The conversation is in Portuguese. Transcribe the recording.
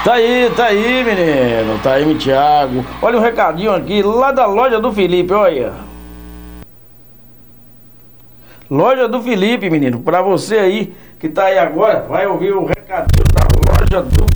Tá aí, menino. Tá aí, Thiago. Olha um recadinho aqui lá da loja do Felipe, olha. Loja do Felipe, menino. Pra você aí que tá aí agora, vai ouvir o recadinho da loja do